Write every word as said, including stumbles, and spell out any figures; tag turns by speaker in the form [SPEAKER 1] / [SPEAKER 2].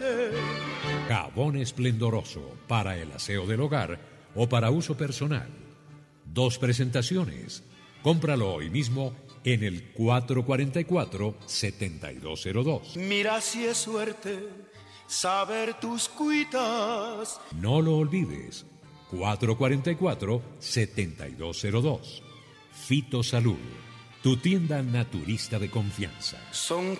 [SPEAKER 1] suerte.
[SPEAKER 2] Jabón esplendoroso para el aseo del hogar o para uso personal. Dos presentaciones. Cómpralo hoy mismo en el cuatro cuatro cuatro, siete dos cero dos.
[SPEAKER 1] Mira si es suerte saber tus cuitas.
[SPEAKER 2] No lo olvides. cuatro cuatro cuatro, siete dos cero dos. Fito Salud, tu tienda naturista de confianza.
[SPEAKER 1] Son